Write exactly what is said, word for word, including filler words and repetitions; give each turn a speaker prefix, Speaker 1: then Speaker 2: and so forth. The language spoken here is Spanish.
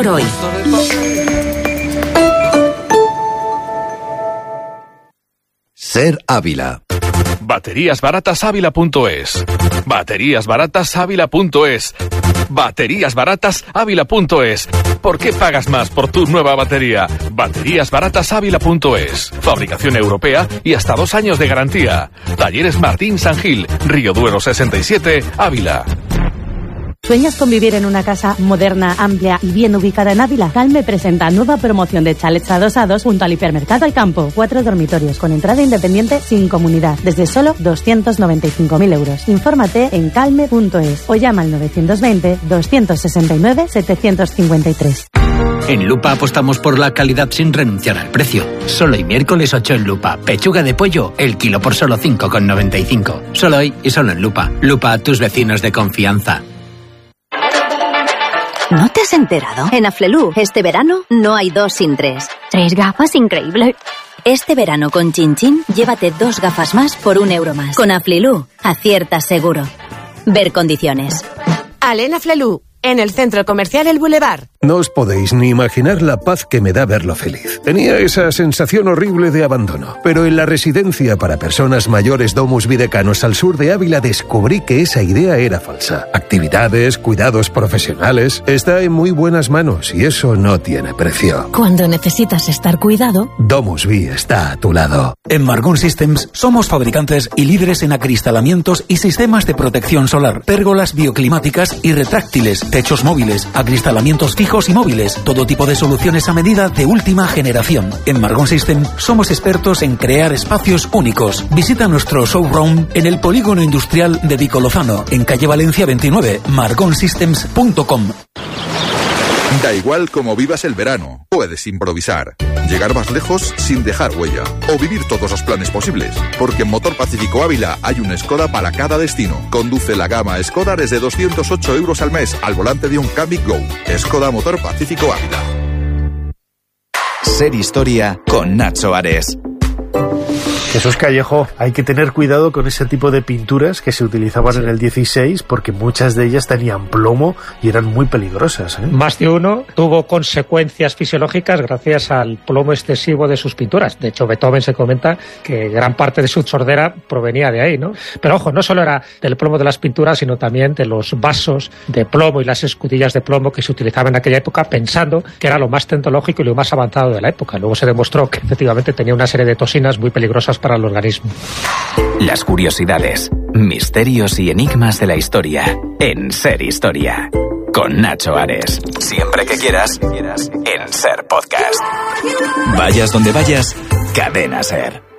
Speaker 1: por hoy.
Speaker 2: Ser Ávila.
Speaker 3: Baterías Baratas Ávila punto es. Baterías Baratas Ávila punto es. Baterías Baratas Ávila punto es. ¿Por qué pagas más por tu nueva batería? Baterías Baratas Ávila punto es. Fabricación europea y hasta dos años de garantía. Talleres Martín San Gil, Río Duero sesenta y siete, Ávila.
Speaker 4: ¿Sueñas con vivir en una casa moderna, amplia y bien ubicada en Ávila? Calme presenta nueva promoción de chalets adosados junto al hipermercado al campo. Cuatro dormitorios con entrada independiente sin comunidad, desde solo doscientos noventa y cinco mil euros. Infórmate en calme punto es o llama al novecientos veinte, doscientos sesenta y nueve, setecientos cincuenta y tres.
Speaker 5: En Lupa apostamos por la calidad sin renunciar al precio. Solo hoy miércoles ocho en Lupa. Pechuga de pollo, el kilo por solo cinco con noventa y cinco. Solo hoy y solo en Lupa. Lupa, tus vecinos de confianza.
Speaker 6: ¿No te has enterado? En Aflelu, este verano no hay dos sin tres.
Speaker 7: Tres gafas, increíble.
Speaker 6: Este verano con Chin Chin, llévate dos gafas más por un euro más. Con Aflelu, aciertas seguro. Ver condiciones.
Speaker 8: Alena Aflelu, en el Centro Comercial El Boulevard.
Speaker 9: No os podéis ni imaginar la paz que me da verlo feliz. Tenía esa sensación horrible de abandono. Pero en la residencia para personas mayores Domus Videcanos al sur de Ávila descubrí que esa idea era falsa. Actividades, cuidados profesionales, está en muy buenas manos y eso no tiene precio.
Speaker 10: Cuando necesitas estar cuidado,
Speaker 9: Domus Vi está a tu lado.
Speaker 11: En Margón Systems somos fabricantes y líderes en acristalamientos y sistemas de protección solar, pérgolas bioclimáticas y retráctiles, techos móviles, acristalamientos fijos y móviles, todo tipo de soluciones a medida de última generación. En Margón System somos expertos en crear espacios únicos. Visita nuestro showroom en el Polígono Industrial de Vico Lozano, en calle Valencia veintinueve, margon systems punto com.
Speaker 12: Da igual cómo vivas el verano, puedes improvisar, llegar más lejos sin dejar huella o vivir todos los planes posibles, porque en Motor Pacífico Ávila hay un Skoda para cada destino. Conduce la gama Skoda desde doscientos ocho euros al mes al volante de un Kamiq Go. Skoda Motor Pacífico Ávila.
Speaker 13: Ser Historia con Nacho Ares.
Speaker 14: Jesús Callejo, hay que tener cuidado con ese tipo de pinturas que se utilizaban sí. en el dieciséis, porque muchas de ellas tenían plomo y eran muy peligrosas, ¿eh?
Speaker 15: Más de uno tuvo consecuencias fisiológicas gracias al plomo excesivo de sus pinturas. De hecho, Beethoven se comenta que gran parte de su sordera provenía de ahí, ¿no? Pero ojo, no solo era del plomo de las pinturas, sino también de los vasos de plomo y las escudillas de plomo que se utilizaban en aquella época, pensando que era lo más tecnológico y lo más avanzado de la época. Luego se demostró que efectivamente tenía una serie de toxinas muy peligrosas para el organismo.
Speaker 13: Las curiosidades, misterios y enigmas de la historia en Ser Historia con Nacho Ares. Siempre que quieras, en Ser Podcast. Vayas donde vayas, Cadena Ser.